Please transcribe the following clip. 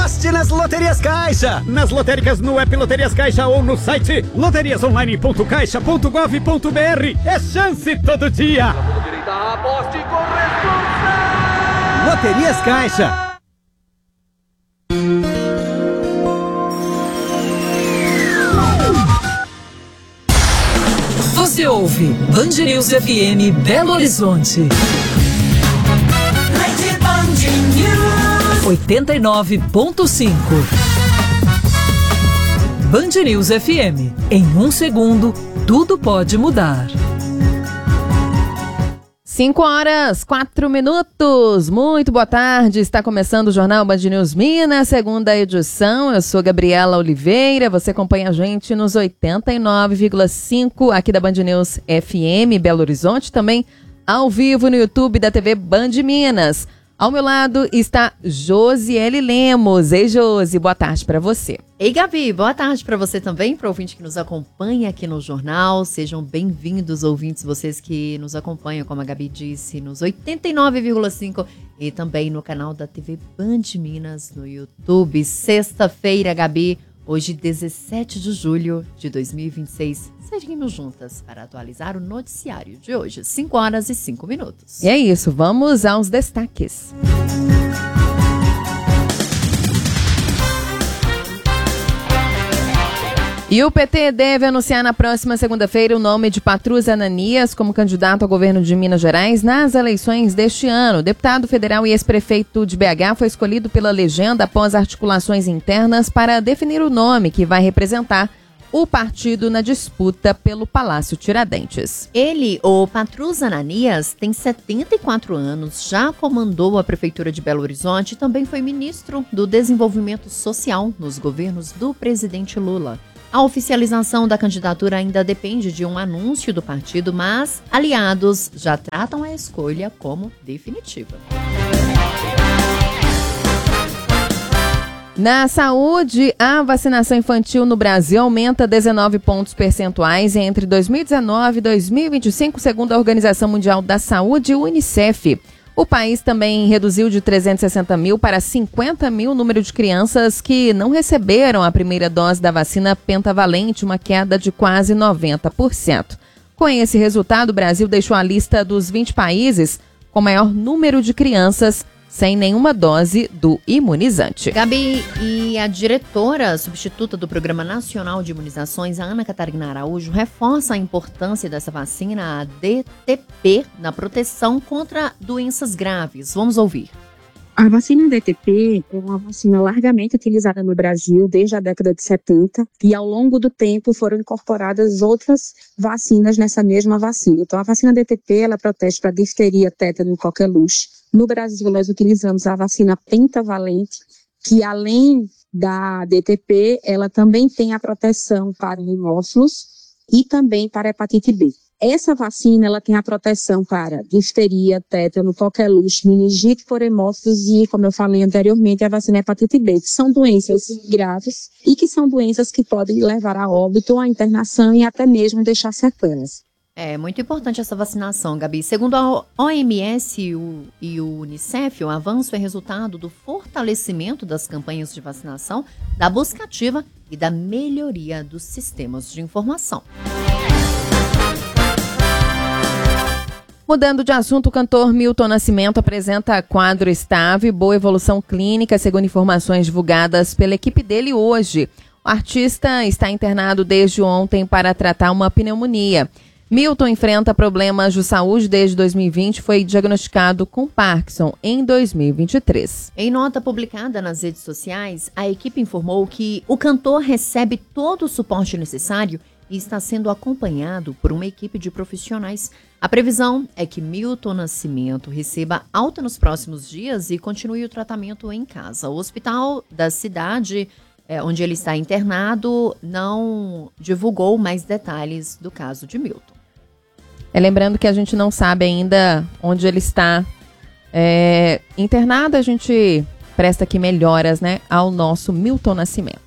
Aposte nas Loterias Caixa. Nas lotéricas, no app Loterias Caixa ou no site loteriasonline.caixa.gov.br. É chance todo dia. Aposte com responsa. Loterias Caixa. Você ouve Band News FM Belo Horizonte. 89.5. Band News FM. Em um segundo, tudo pode mudar. 5h04. Muito boa tarde. Está começando o Jornal Band News Minas, segunda edição. Eu sou Gabriela Oliveira. Você acompanha a gente nos 89,5 aqui da Band News FM Belo Horizonte, também ao vivo no YouTube da TV Band Minas. Ao meu lado está Josiele Lemos. Ei, Josi, boa tarde para você. Ei, Gabi, boa tarde para você também, para o ouvinte que nos acompanha aqui no jornal. Sejam bem-vindos, ouvintes, vocês que nos acompanham, como a Gabi disse, nos 89,5 e também no canal da TV Band Minas no YouTube. Sexta-feira, Gabi, hoje 17 de julho de 2026. Seguimos juntas para atualizar o noticiário de hoje, 5h05. E é isso, vamos aos destaques. E o PT deve anunciar na próxima segunda-feira o nome de Patrus Ananias como candidato ao governo de Minas Gerais nas eleições deste ano. O deputado federal e ex-prefeito de BH foi escolhido pela legenda após articulações internas para definir o nome que vai representar o partido na disputa pelo Palácio Tiradentes. Ele, o Patrus Ananias, tem 74 anos, já comandou a Prefeitura de Belo Horizonte e também foi ministro do Desenvolvimento Social nos governos do presidente Lula. A oficialização da candidatura ainda depende de um anúncio do partido, mas aliados já tratam a escolha como definitiva. Na saúde, a vacinação infantil no Brasil aumenta 19 pontos percentuais entre 2019 e 2025, segundo a Organização Mundial da Saúde e o Unicef. O país também reduziu de 360 mil para 50 mil o número de crianças que não receberam a primeira dose da vacina pentavalente, uma queda de quase 90%. Com esse resultado, o Brasil deixou a lista dos 20 países com maior número de crianças sem nenhuma dose do imunizante. Gabi, e a diretora substituta do Programa Nacional de Imunizações, a Ana Catarina Araújo, reforça a importância dessa vacina, a DTP, na proteção contra doenças graves. Vamos ouvir. A vacina DTP é uma vacina largamente utilizada no Brasil desde a década de 70 e ao longo do tempo foram incorporadas outras vacinas nessa mesma vacina. Então a vacina DTP ela protege para difteria, tétano e coqueluche. No Brasil nós utilizamos a vacina pentavalente, que além da DTP ela também tem a proteção para hemófilos e também para hepatite B. Essa vacina, ela tem a proteção para difteria, tétano, coqueluche, meningite por hemófilos e, como eu falei anteriormente, a vacina hepatite B, que são doenças graves e que são doenças que podem levar a óbito, a internação e até mesmo deixar sequelas. É muito importante essa vacinação, Gabi. Segundo a OMS e o Unicef, o avanço é resultado do fortalecimento das campanhas de vacinação, da busca ativa e da melhoria dos sistemas de informação. Mudando de assunto, o cantor Milton Nascimento apresenta quadro estável e boa evolução clínica, segundo informações divulgadas pela equipe dele hoje. O artista está internado desde ontem para tratar uma pneumonia. Milton enfrenta problemas de saúde desde 2020 e foi diagnosticado com Parkinson em 2023. Em nota publicada nas redes sociais, a equipe informou que o cantor recebe todo o suporte necessário e está sendo acompanhado por uma equipe de profissionais. A previsão é que Milton Nascimento receba alta nos próximos dias e continue o tratamento em casa. O hospital da cidade, onde ele está internado, não divulgou mais detalhes do caso de Milton. Lembrando que a gente não sabe ainda onde ele está internado, a gente presta aqui melhoras, ao nosso Milton Nascimento.